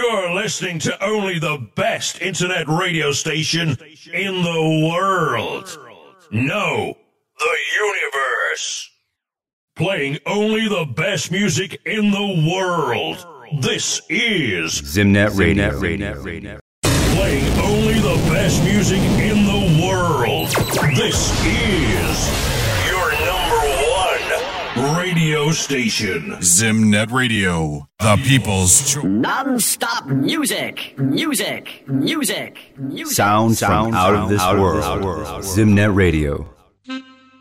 You're listening to only the best internet radio station in the world. No, the universe. Playing only the best music in the world. This is Zimnet Radio. Playing only the best music in the world. This is your number one radio station. Zimnet Radio, the people's choice. Non-stop music. Sound out of this world. Zimnet Radio.